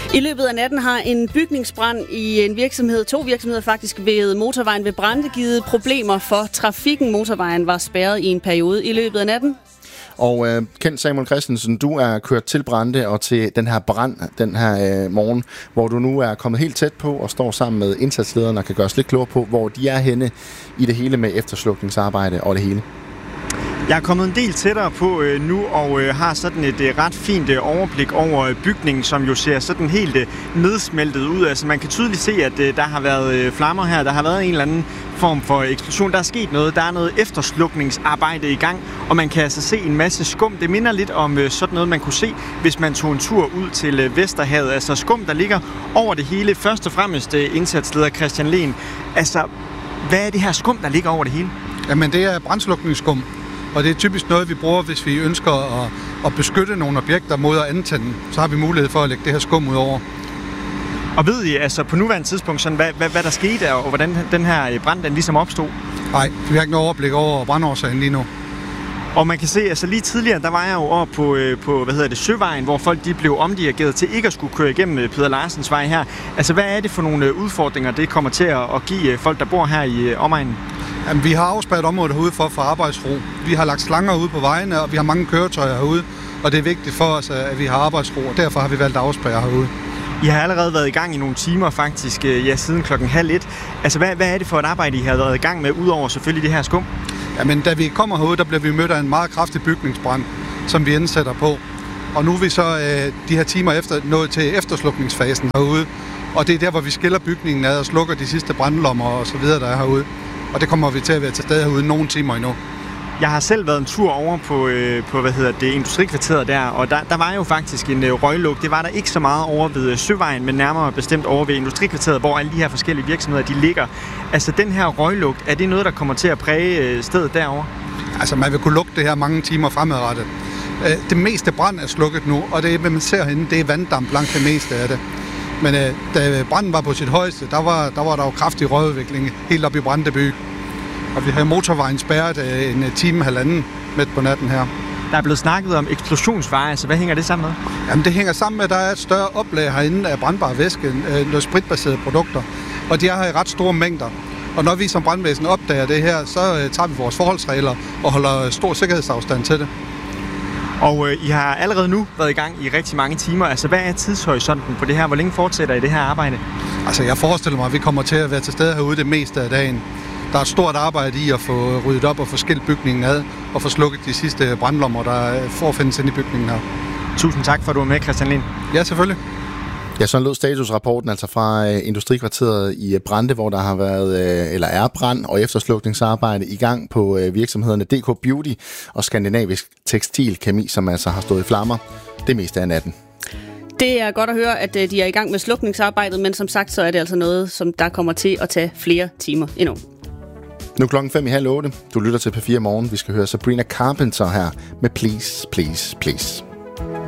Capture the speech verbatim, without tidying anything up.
I løbet af natten har en bygningsbrand i en virksomhed, to virksomheder faktisk ved motorvejen ved Brande, givet problemer for trafikken. Motorvejen var spærret i en periode i løbet af natten. Og øh, Kent Samuel Christensen, du er kørt til Brande og til den her brand den her øh, morgen, hvor du nu er kommet helt tæt på og står sammen med indsatslederne og kan gøre os lidt klogere på, hvor de er henne i det hele med efterslukningsarbejde og det hele. Jeg er kommet en del tættere på øh, nu og øh, har sådan et øh, ret fint øh, overblik over øh, bygningen, som jo ser sådan helt øh, nedsmeltet ud. Altså man kan tydeligt se, at øh, der har været øh, flammer her. Der har været en eller anden form for eksplosion. Der er sket noget. Der er noget efterslukningsarbejde i gang, og man kan altså se en masse skum. Det minder lidt om øh, sådan noget, man kunne se, hvis man tog en tur ud til øh, Vesterhavet. Altså skum, der ligger over det hele. Først og fremmest øh, indsatsleder Christian Lehn. Altså, hvad er det her skum, der ligger over det hele? Jamen, det er brandslukningsskum. Og det er typisk noget, vi bruger, hvis vi ønsker at, at beskytte nogle objekter mod at antænde. Så har vi mulighed for at lægge det her skum ud over. Og ved I altså på nuværende tidspunkt, sådan, hvad, hvad, hvad der skete, og hvordan den her brand den ligesom opstod? Nej, vi har ikke noget overblik over brandårsagen lige nu. Og man kan se, altså lige tidligere, der var jeg jo oppe på, på hvad hedder det, Søvejen, hvor folk de blev omdirigeret til ikke at skulle køre igennem Peder Larsens vej her. Altså hvad er det for nogle udfordringer, det kommer til at, at give folk, der bor her i omegnen? Jamen, vi har afspærret området herude for at få arbejdsro. Vi har lagt slanger ude på vejene, og vi har mange køretøjer herude. Og det er vigtigt for os, at vi har arbejdsro, og derfor har vi valgt at afspærre herude. I har allerede været i gang i nogle timer faktisk, ja, siden klokken halv et. Altså, hvad, hvad er det for et arbejde, I har været i gang med, udover selvfølgelig det her skum? Jamen, da vi kommer herude, der bliver vi mødt af en meget kraftig bygningsbrand, som vi indsætter på. Og nu er vi så øh, de her timer efter nået til efterslukningsfasen herude. Og det er der, hvor vi skiller bygningen ad og slukker de sidste brandlommer og så videre, der er herude. Og det kommer vi til at være til stede herude nogle timer endnu. Jeg har selv været en tur over på, øh, på hvad hedder det, industrikvarteret der, og der, der var jo faktisk en øh, røglugt. Det var der ikke så meget over ved øh, Søvejen, men nærmere bestemt over ved industrikvarteret, hvor alle de her forskellige virksomheder, de ligger. Altså den her røglugt, er det noget, der kommer til at præge øh, stedet derovre? Altså man vil kunne lugte det her mange timer fremadrettet. Øh, det meste brand er slukket nu, og det, hvad man ser herinde, det er vanddamp langt det meste af det. Men øh, da branden var på sit højeste, der var der, var der jo kraftig røgudvikling helt op i Brandeby. Og vi har motorvejen spærret øh, en time halvanden midt på natten her. Der er blevet snakket om eksplosionsfare, altså hvad hænger det sammen med? Jamen det hænger sammen med, at der er et større oplag herinde af brandbar væske, øh, noget spritbaserede produkter. Og de er her i ret store mængder. Og når vi som brandvæsen opdager det her, så øh, tager vi vores forholdsregler og holder stor sikkerhedsafstand til det. Og øh, I har allerede nu været i gang i rigtig mange timer. Altså, hvad er tidshorisonten på det her? Hvor længe fortsætter I det her arbejde? Altså, jeg forestiller mig, at vi kommer til at være til stede herude det meste af dagen. Der er et stort arbejde i at få ryddet op og få skilt bygningen ad og få slukket de sidste brandlommer, der forfindes inde i bygningen her. Tusind tak for, at du var med, Christian Lehn. Ja, selvfølgelig. Ja, sådan lød statusrapporten altså fra øh, Industrikvarteret i Brande, hvor der har været, øh, eller er brand og efterslukningsarbejde i gang på øh, virksomhederne D K Beauty og Skandinavisk Tekstilkemi, som altså har stået i flammer det meste af natten. Det er godt at høre, at de er i gang med slukningsarbejdet, men som sagt, så er det altså noget, som der kommer til at tage flere timer endnu. Nu er klokken fem i halv otte. Du lytter til P fire Morgen. Vi skal høre Sabrina Carpenter her med Please, Please, Please.